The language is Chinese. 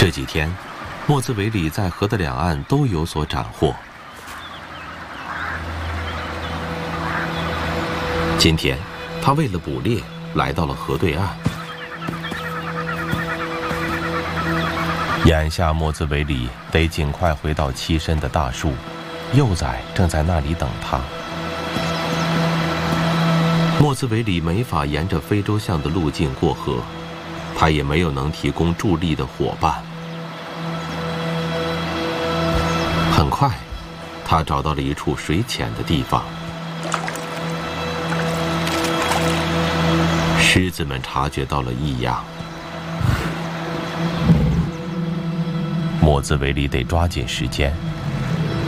这几天，莫兹维里在河的两岸都有所斩获。今天，他为了捕猎，来到了河对岸。眼下，莫兹维里得尽快回到栖身的大树，幼崽正在那里等他。莫兹维里没法沿着非洲象的路径过河，他也没有能提供助力的伙伴。很快，他找到了一处水浅的地方。狮子们察觉到了异样，莫兹维里得抓紧时间，